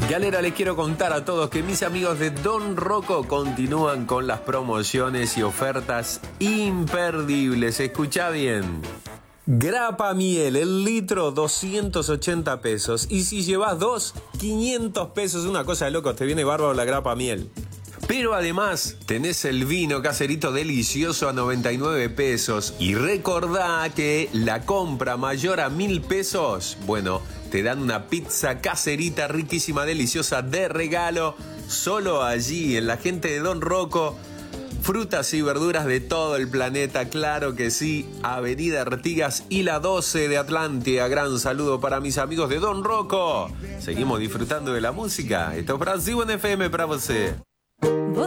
Galera, les quiero contar a todos que mis amigos de Don Rocco continúan con las promociones y ofertas imperdibles. Escucha bien. Grapa miel, el litro 280 pesos. Y si llevas dos, 500 pesos. Una cosa de locos, te viene bárbaro la grapa miel. Pero además tenés el vino caserito delicioso a 99 pesos. Y recordá que la compra mayor a 1.000 pesos, bueno, te dan una pizza caserita riquísima, deliciosa de regalo. Solo allí, en la gente de Don Rocco. Frutas y verduras de todo el planeta, claro que sí. Avenida Artigas y la 12 de Atlántida. Gran saludo para mis amigos de Don Rocco. Seguimos disfrutando de la música. Esto es Brasil en FM para você.